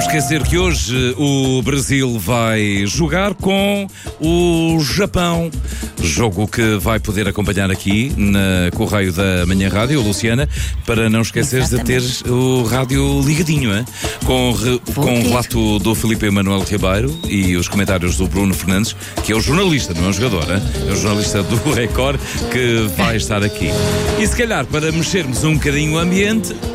esquecer que hoje o Brasil vai jogar com o Japão. Jogo que vai poder acompanhar aqui na Correio da Manhã Rádio, Luciana, para não esqueceres de ter o rádio ligadinho, hein? Com o relato do Filipe Emanuel Ribeiro e os comentários do Bruno Fernandes, que é o jornalista, não é o jogador, hein? É o jornalista do Record que vai estar aqui. E se calhar, para mexermos um bocadinho o ambiente,